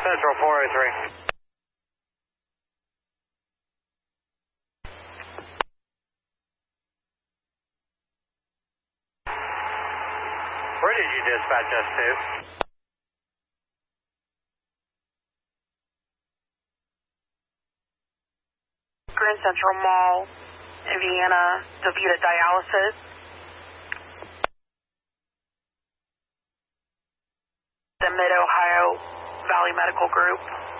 Central 403. Where did you dispatch us to? Grand Central Mall, Indiana, DaVita Dialysis. The Mid-Ohio Valley Medical Group.